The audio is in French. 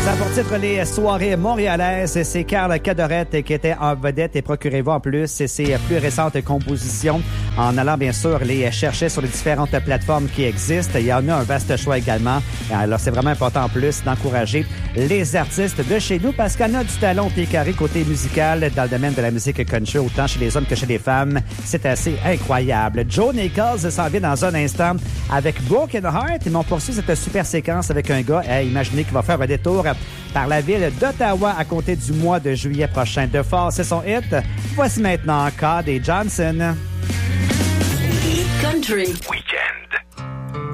Ça a pour titre les soirées montréalaises. C'est Carl Cadorette qui était en vedette et procurez-vous en plus ses plus récentes compositions en allant bien sûr les chercher sur les différentes plateformes qui existent. Il y en a un vaste choix également. Alors c'est vraiment important en plus d'encourager les artistes de chez nous parce qu'on a du talent pied carré côté musical dans le domaine de la musique country, autant chez les hommes que chez les femmes. C'est assez incroyable. Joe Nichols s'en vient dans un instant avec Broken Heart. Mais on poursuit cette super séquence avec un gars, imaginez qu'il va faire un détour par la ville d'Ottawa à compter du mois de juillet prochain. De Force, c'est son hit. Voici maintenant Cody Johnson. Country Weekend.